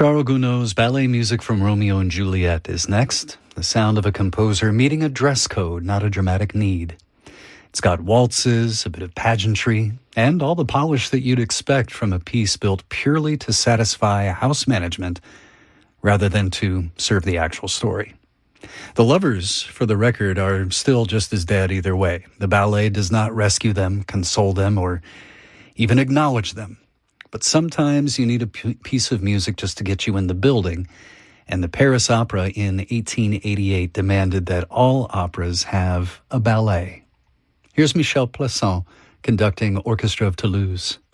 Charles Gounod's ballet music from Romeo and Juliet is next. The sound of a composer meeting a dress code, not a dramatic need. It's got waltzes, a bit of pageantry, and all the polish that you'd expect from a piece built purely to satisfy house management rather than to serve the actual story. The lovers, for the record, are still just as dead either way. The ballet does not rescue them, console them, or even acknowledge them. But sometimes you need a piece of music just to get you in the building, and the Paris Opera in 1888 demanded that all operas have a ballet. Here's Michel Plasson conducting Orchestra of Toulouse.